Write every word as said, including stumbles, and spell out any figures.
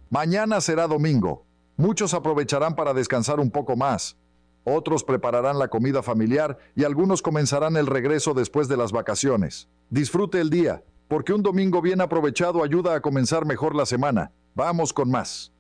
Mañana será domingo. Muchos aprovecharán para descansar un poco más. Otros prepararán la comida familiar y algunos comenzarán el regreso después de las vacaciones. Disfrute el día, porque un domingo bien aprovechado ayuda a comenzar mejor la semana. Vamos con más.